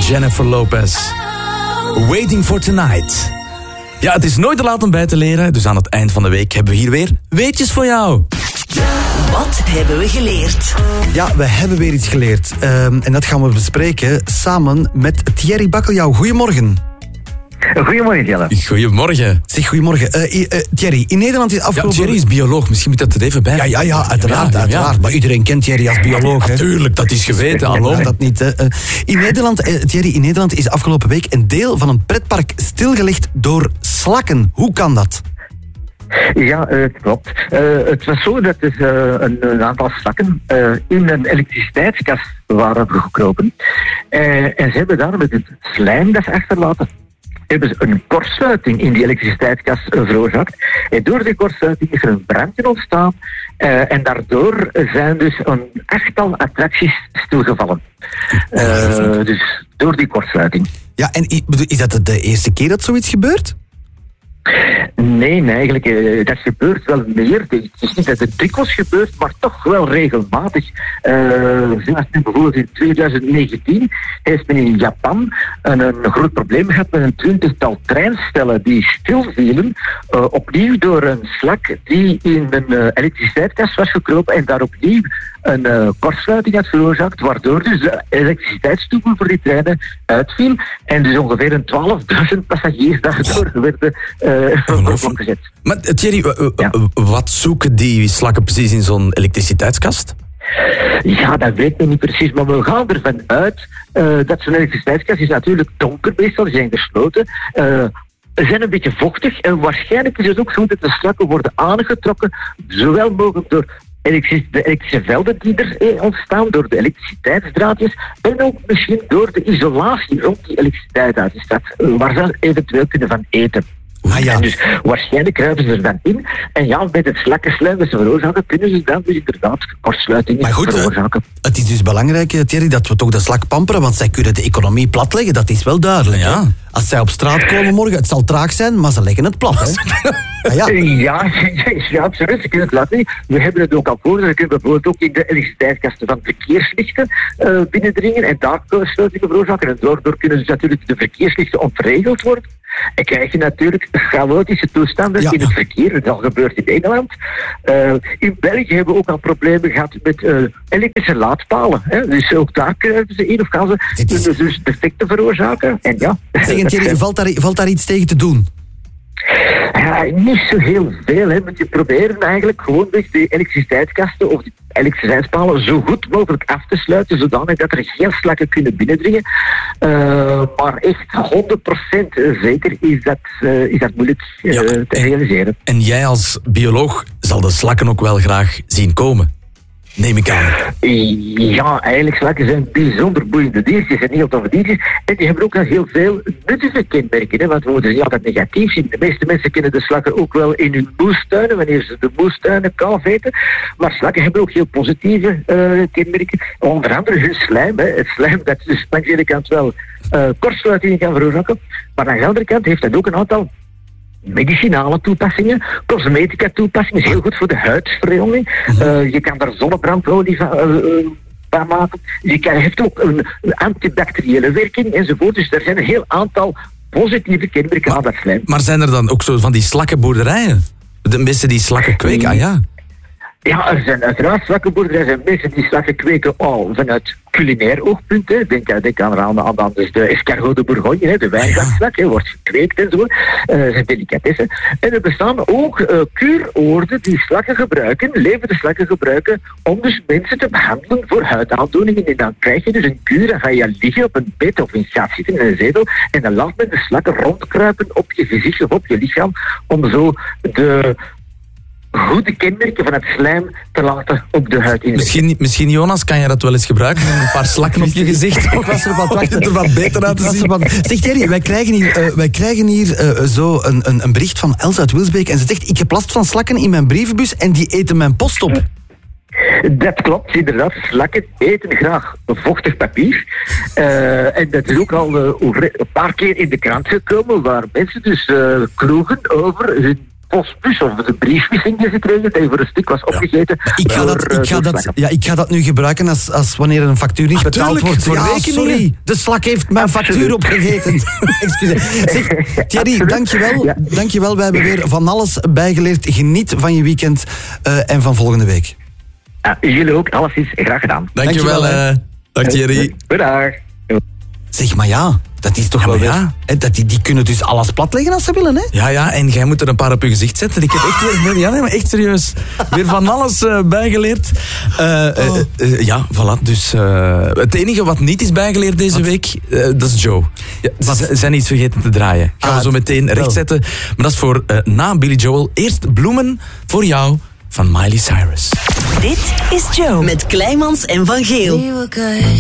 Jennifer Lopez. Waiting for Tonight. Ja, het is nooit te laat om bij te leren, dus aan het eind van de week hebben we hier weer weetjes voor jou. Wat hebben we geleerd? Ja, we hebben weer iets geleerd. En dat gaan we bespreken samen met Thierry Bakkeljauw. Goedemorgen. Goedemorgen, Jelle. Goedemorgen. Zeg, goedemorgen. Thierry, in Nederland is afgelopen... Ja, Thierry is bioloog, misschien moet dat er even bij. Ja, uiteraard. Ja. Maar iedereen kent Thierry als bioloog. Natuurlijk, dat is geweten. Hallo. Dat niet. In Nederland is afgelopen week een deel van een pretpark stilgelegd door slakken. Hoe kan dat? Ja, het klopt. Het was zo dat een aantal slakken in een elektriciteitskast waren gekropen. En ze hebben daar met het slijm dat ze achterlaten, hebben ze een kortsluiting in die elektriciteitskast veroorzaakt. En door die kortsluiting is er een brandje ontstaan. En daardoor zijn dus een 8-tal attracties stilgevallen. Dus door die kortsluiting. Ja, en is dat de eerste keer dat zoiets gebeurt? Nee, eigenlijk, dat gebeurt wel meer. Het is niet dat het dikwijls gebeurt, maar toch wel regelmatig. Zoals nu bijvoorbeeld in 2019 heeft men in Japan een groot probleem gehad met een 20-tal treinstellen die stilvielen, opnieuw door een slak die in een elektriciteitskast was gekropen en daar opnieuw een kortsluiting had veroorzaakt, waardoor dus de elektriciteitstoevoer voor die treinen uitviel en dus ongeveer een 12.000 passagiers daardoor werden gezet. Maar Thierry, wat zoeken die slakken precies in zo'n elektriciteitskast? Ja, dat weet men niet precies, maar we gaan ervan uit dat zo'n elektriciteitskast is natuurlijk donker meestal, die zijn gesloten. Ze zijn een beetje vochtig en waarschijnlijk is het ook zo dat de slakken worden aangetrokken, zowel mogelijk door de elektrische velden die er ontstaan, door de elektriciteitsdraadjes en ook misschien door de isolatie rond die elektriciteitsdraadjes, waar ze eventueel kunnen van eten. En dus waarschijnlijk kruipen ze er dan in. En ja, met het slakkenslijm dat ze veroorzaken, kunnen ze dan dus inderdaad kortsluitingen veroorzaken. Het is dus belangrijk, Thierry, dat we toch de slak pamperen, want zij kunnen de economie platleggen, dat is wel duidelijk. Ja. Hè? Als zij op straat komen morgen, het zal traag zijn, maar ze leggen het plat. Hè? Ja, absoluut, ze kunnen het laten. We hebben het ook al voor, ze kunnen bijvoorbeeld ook in de elektriciteitskasten van verkeerslichten binnendringen en daar sluitingen veroorzaken. En daardoor kunnen dus natuurlijk de verkeerslichten ontregeld worden. En krijg je natuurlijk chaotische toestanden in het verkeer. Dat gebeurt in Nederland. In België hebben we ook al problemen gehad met elektrische laadpalen. Hè. Dus ook daar kruipen ze in of gaan ze dus defecten veroorzaken. En ja. Zeg, Thierry, valt daar iets tegen te doen? Niet zo heel veel. Hè. Je proberen eigenlijk gewoon de elektriciteitskasten of de elektriciteitspalen zo goed mogelijk af te sluiten, zodanig dat er geen slakken kunnen binnendringen. Maar echt 100% zeker is dat moeilijk te realiseren. En jij als bioloog zal de slakken ook wel graag zien komen, neem ik aan. Ja, eigenlijk slakken zijn bijzonder boeiende diertjes en heel toffe diertjes. En die hebben ook al heel veel nuttige kenmerken. Hè, want we moeten niet altijd negatief zien. De meeste mensen kennen de slakken ook wel in hun moestuinen, wanneer ze de moestuinen kalf eten. Maar slakken hebben ook heel positieve kenmerken. Onder andere hun slijm. Hè. Het slijm dat dus langs de ene kant wel kortsluitingen kan veroorzaken. Maar aan de andere kant heeft dat ook een aantal medicinale toepassingen, cosmetica toepassingen, is heel goed voor de huidverjonging. Je kan daar zonnebrandolie van maken. Je heeft ook een antibacteriële werking enzovoort. Dus er zijn een heel aantal positieve kenmerken aan dat slijm. Maar zijn er dan ook zo van die slakkenboerderijen? De mensen die slakken kweken, ja. Ja, er zijn uiteraard slakkenboerderijen. Er zijn mensen die slakken kweken al vanuit culinair oogpunt. Hè. Denk aan dus de escargot de Bourgogne, hè, de wijngaardslak, wordt gekweekt en zo. Zijn delicatessen. En er bestaan ook kuuroorden die slakken gebruiken, levende slakken gebruiken, om dus mensen te behandelen voor huidaandoeningen. En dan krijg je dus een kuur, dan ga je liggen op een bed of in gaat zitten in een zetel, en dan laat men de slakken rondkruipen op je gezicht of op je lichaam, om zo de goede kenmerken van het slijm te laten op de huid in. Misschien, Jonas, kan je dat wel eens gebruiken? Een paar slakken op je gezicht. Ik was er wat wachten er wat beter uit te zien. Zeg Thierry, wij krijgen hier zo een bericht van Els uit Wilsbeek en ze zegt, ik heb last van slakken in mijn brievenbus en die eten mijn post op. Dat klopt, inderdaad. Slakken eten graag vochtig papier. En dat is ook al een paar keer in de krant gekomen, waar mensen dus kroegen over hun postbus of de briefwisseling die ze kregen, dat je voor een stuk was opgegeten. Ik ga dat nu gebruiken als wanneer een factuur niet betaald wordt. Voor rekeningen. Sorry, de slak heeft mijn factuur opgegeten. Excuseer. Zeg, Thierry, dankjewel. Ja. Dankjewel. We hebben weer van alles bijgeleerd. Geniet van je weekend en van volgende week. Ja, jullie ook, alles is graag gedaan. Dankjewel. Dag Thierry. Bedankt. Zeg, maar ja, dat is toch Ja, wel maar weer... ja. Hè, die kunnen dus alles platleggen als ze willen, hè? Ja, en jij moet er een paar op je gezicht zetten. Ik heb echt weer, ja, nee, maar echt serieus, weer van alles bijgeleerd. Ja, voilà. Dus het enige wat niet is bijgeleerd deze week, dat is Joe. Ja, ze zijn iets vergeten te draaien. Gaan we zo meteen rechtzetten. Maar dat is voor na Billy Joel. Eerst bloemen voor jou van Miley Cyrus. Dit is Joe met Kleimans en Van Geel.